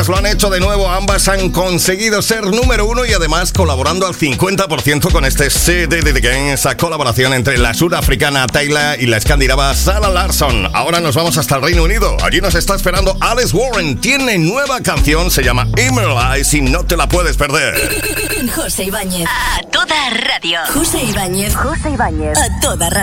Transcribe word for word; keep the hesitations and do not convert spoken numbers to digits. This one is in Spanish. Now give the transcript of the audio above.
chicas lo han hecho de nuevo. Ambas han conseguido ser número uno y además colaborando al cincuenta por ciento con este C D de The Game, esa colaboración entre la surafricana Tyla y la escandinava Zara Larsson. Ahora nos vamos hasta el Reino Unido. Allí nos está esperando Alice Warren. Tiene nueva canción, se llama Emerald Eyes y no te la puedes perder. José Ibáñez. A toda radio. José Ibáñez. José Ibáñez. A toda radio.